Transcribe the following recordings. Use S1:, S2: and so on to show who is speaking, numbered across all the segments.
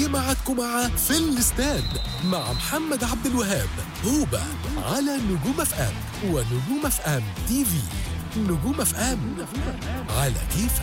S1: ميعادكم مع في الاستاد مع محمد عبد الوهاب هوبا على نجوم اف ام ونجوم اف ام تي في. نجوم اف ام على كيفك.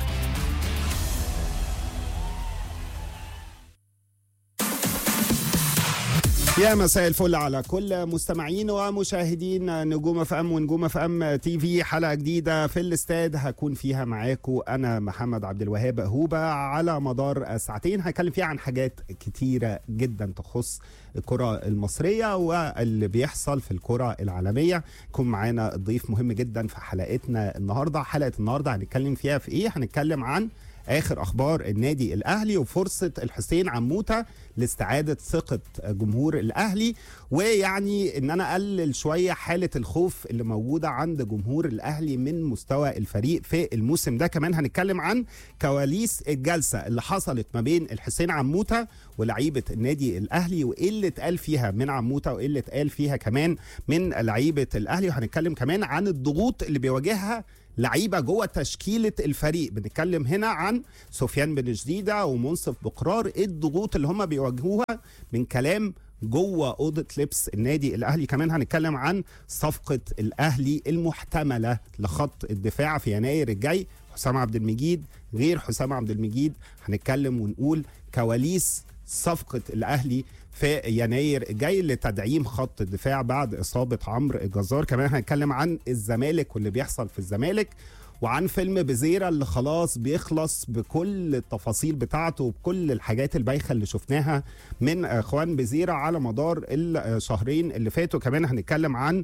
S2: يا مساء الفل على كل مستمعين ومشاهدين نجوم اف ام ونجوم اف ام تي في. حلقه جديده في الاستاد هكون فيها معاكم انا محمد عبد الوهاب هوبا على مدار ساعتين. هنتكلم فيها عن حاجات كتيره جدا تخص الكره المصريه واللي بيحصل في الكره العالميه. يكون معانا ضيف مهم جدا في حلقتنا النهارده. حلقه النهارده هنتكلم فيها في ايه؟ هنتكلم عن آخر أخبار النادي الأهلي وفرصة الحسين عموتة لاستعادة ثقة جمهور الأهلي، ويعني إن أنا أقلل شوية حالة الخوف اللي موجودة عند جمهور الأهلي من مستوى الفريق في الموسم ده. كمان هنتكلم عن كواليس الجلسة اللي حصلت ما بين الحسين عموتة ولعيبة النادي الأهلي، وإيه اللي اتقال فيها من عموتة وإيه اللي اتقال فيها كمان من لعيبة الأهلي. وهنتكلم كمان عن الضغوط اللي بيواجهها لعيبه جوه تشكيله الفريق. بنتكلم هنا عن سفيان بن جديده ومنصف بقرار، ايه الضغوط اللي هم بيواجهوها من كلام جوه اوضه لبس النادي الاهلي. كمان هنتكلم عن صفقه الاهلي المحتمله لخط الدفاع في يناير الجاي، حسام عبد المجيد غير حسام عبد المجيد. هنتكلم ونقول كواليس صفقه الاهلي في يناير الجاي لتدعيم خط الدفاع بعد إصابة عمرو الجزار. كمان هنتكلم عن الزمالك واللي بيحصل في الزمالك، وعن فيلم بزيرة اللي خلاص بيخلص بكل التفاصيل بتاعته وبكل الحاجات البايخة اللي شفناها من اخوان بزيرة على مدار الشهرين اللي فاتوا. كمان هنتكلم عن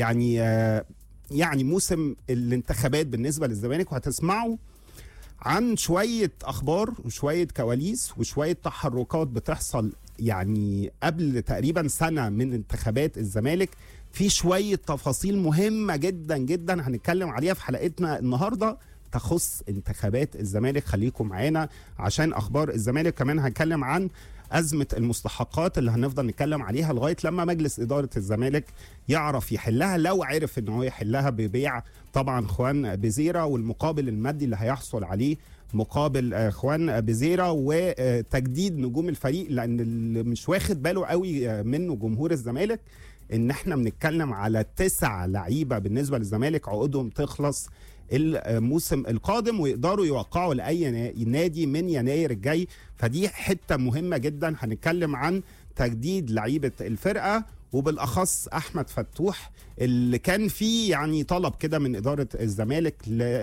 S2: يعني موسم الانتخابات بالنسبة للزمالك، وهتسمعوا عن شوية أخبار وشوية كواليس وشوية تحركات بتحصل يعني قبل تقريبا سنة من انتخابات الزمالك. في شوية تفاصيل مهمة جدا جدا هنتكلم عليها في حلقتنا النهاردة تخص انتخابات الزمالك. خليكم معانا عشان أخبار الزمالك. كمان هنتكلم عن أزمة المستحقات اللي هنفضل نتكلم عليها لغاية لما مجلس إدارة الزمالك يعرف يحلها، لو عرف إنه يحلها ببيع طبعا خوان بزيرة والمقابل المادي اللي هيحصل عليه مقابل خوان بزيرة وتجديد نجوم الفريق. لأن اللي مش واخد باله قوي منه جمهور الزمالك إن احنا بنتكلم على 9 لعيبة بالنسبة للزمالك عقودهم تخلص الموسم القادم ويقدروا يوقعوا لأي نادي من يناير الجاي. فدي حتة مهمة جدا. هنتكلم عن تجديد لعيبة الفرقة وبالأخص أحمد فتوح اللي كان فيه يعني طلب كده من إدارة الزمالك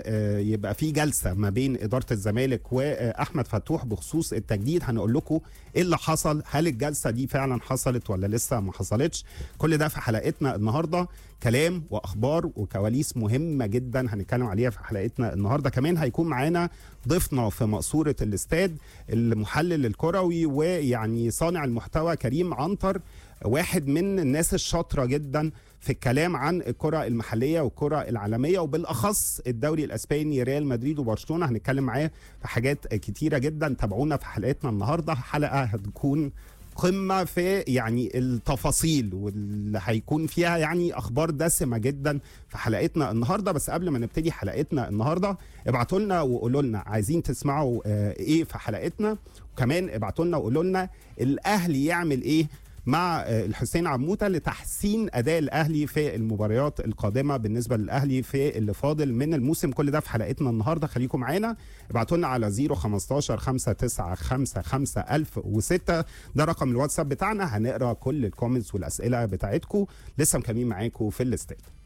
S2: يبقى فيه جلسة ما بين إدارة الزمالك وأحمد فتوح بخصوص التجديد. هنقول لكم إيه اللي حصل، هل الجلسة دي فعلا حصلت ولا لسه ما حصلتش. كل ده في حلقتنا النهاردة، كلام وأخبار وكواليس مهمة جدا هنتكلم عليها في حلقتنا النهاردة. كمان هيكون معانا ضيفنا في مقصورة الاستاد المحلل الكروي ويعني صانع المحتوى كريم عنتر، واحد من الناس الشاطرة جدا في الكلام عن الكرة المحلية والكرة العالمية وبالأخص الدوري الأسباني ريال مدريد وبرشلونة. هنتكلم معاه في حاجات كتيرة جدا. تابعونا في حلقتنا النهاردة، حلقة هتكون قمة في يعني التفاصيل واللي هيكون فيها يعني أخبار دسمة جدا في حلقتنا النهاردة. بس قبل ما نبتدي حلقتنا النهاردة ابعتوا لنا وقولوا لنا عايزين تسمعوا ايه في حلقتنا، وكمان ابعتوا لنا وقولوا لنا الأهلي يعمل ايه مع الحسين عموتة لتحسين أداء الأهلي في المباريات القادمة بالنسبة للأهلي في اللي فاضل من الموسم. كل ده في حلقتنا النهاردة. خليكم معانا، ابعتوا لنا على 015 5955 1006 ده رقم الواتساب بتاعنا. هنقرأ كل الكومنتس والأسئلة بتاعتكم. لسه مكملين معاكم في الاستاد.